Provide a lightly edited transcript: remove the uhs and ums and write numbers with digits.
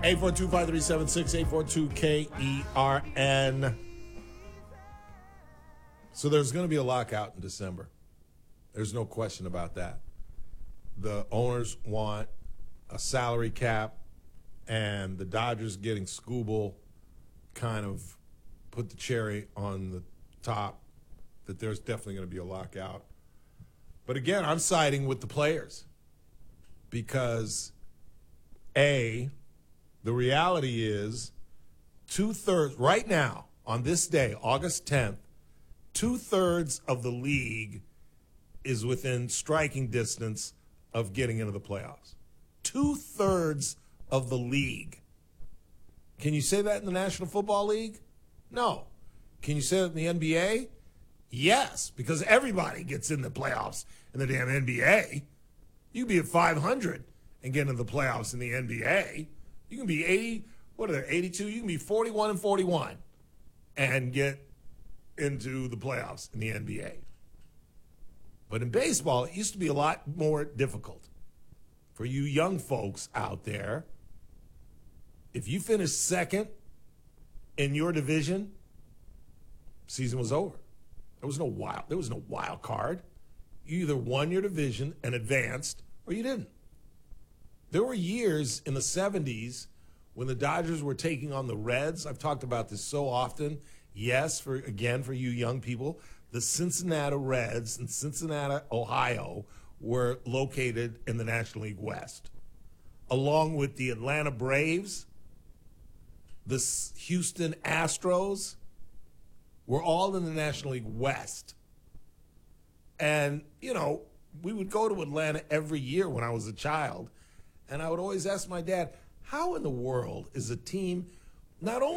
842-5376, 842-KERN. So there's going to be a lockout in December. There's no question about that. The owners want a salary cap, and the Dodgers getting Skubal kind of put the cherry on the top that there's definitely going to be a lockout. But again, I'm siding with the players because, A, the reality is 2/3, right now, on this day, August 10th, 2/3 of the league is within striking distance of getting into the playoffs. 2/3 of the league. Can you say that in the National Football League? No. Can you say that in the NBA? Yes, because everybody gets in the playoffs in the damn NBA. You can be at 500 and get into the playoffs in the NBA. You can be 82? You can be 41-41 and get into the playoffs in the NBA. But in baseball, it used to be a lot more difficult. For you young folks out there, if you finished second in your division, season was over. There was no wild card. You either won your division and advanced, or you didn't. There were years in the 70s when the Dodgers were taking on the Reds. I've talked about this so often. Yes, for you young people, the Cincinnati Reds in Cincinnati, Ohio, were located in the National League West, along with the Atlanta Braves, the Houston Astros, were all in the National League West. And, we would go to Atlanta every year when I was a child, and I would always ask my dad, how in the world is a team not only